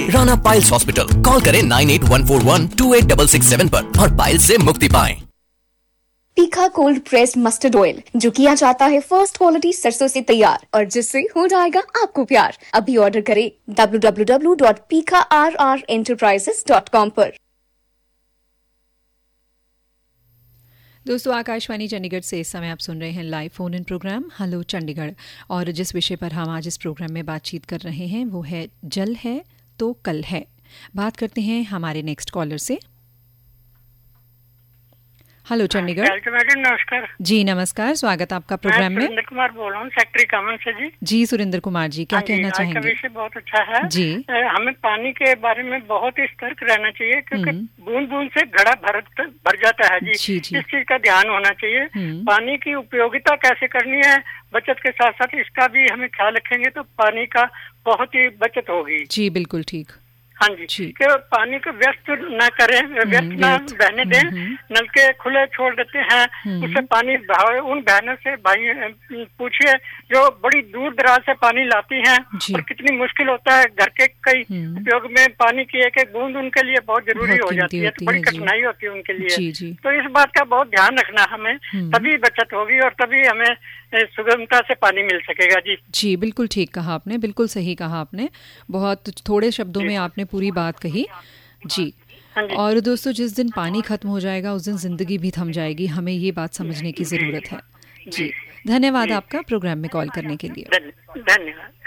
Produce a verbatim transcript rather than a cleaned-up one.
Rana piles hospital. Call करें nine eight one four one two eight six six seven पर और piles से मुक्ति पाएं। तीखा कोल्ड प्रेस्ड मस्टर्ड ऑयल, जो किया जाता है फर्स्ट क्वालिटी सरसों से तैयार और जिससे हो जाएगा आपको प्यार। अभी ऑर्डर करें W W W dot पीखा are are enterprises dot com पर। दोस्तों, आकाशवाणी चंडीगढ़ से इस समय आप सुन रहे हैं live phone in programme hello Chandigarh, और जिस विषय पर हम आज इस प्रोग्राम में बातचीत कर रहे हैं वो है जल है तो कल है। बात करते हैं हमारे नेक्स्ट कॉलर से। हेलो चंडीगढ़। मैडम नमस्कार। जी नमस्कार, स्वागत आपका प्रोग्राम में। सुरेंद्र कुमार बोल रहा हूँ, सेक्रेटरी कॉमन से जी। जी सुरेंद्र कुमार जी, क्या कहना चाहेंगे? विषय बहुत अच्छा है जी। हमें पानी के बारे में बहुत ही सतर्क रहना चाहिए, क्योंकि बूंद बूंद से घड़ा भर भर जाता है जी, जी, जी। इस चीज का ध्यान होना चाहिए। पानी की उपयोगिता कैसे करनी है, बचत के साथ साथ इसका भी हमें ख्याल रखेंगे तो पानी का बहुत ही बचत होगी जी। बिल्कुल ठीक। हाँ जी, कि पानी को व्यस्त न करें, व्यस्त न बहने दें। नल के खुले छोड़ देते हैं, उससे पानी बहाव उन बहनों से भाई पूछिए जो बड़ी दूर दराज से पानी लाती हैं और कितनी मुश्किल होता है। घर के कई उपयोग में पानी की एक एक बूंद उनके लिए बहुत जरूरी हो जाती है, तो बड़ी कठिनाई होती है उनके लिए। तो इस बात का बहुत ध्यान रखना हमें, तभी बचत होगी और तभी हमें सुगमता से पानी मिल सकेगा जी। जी बिल्कुल ठीक कहा आपने, बिल्कुल सही कहा आपने, बहुत थोड़े शब्दों में आपने पूरी बात कही जी। और दोस्तों, जिस दिन पानी खत्म हो जाएगा उस दिन जिंदगी भी थम जाएगी, हमें ये बात समझने की जरूरत है जी। धन्यवाद आपका प्रोग्राम में कॉल करने के लिए। धन्यवाद।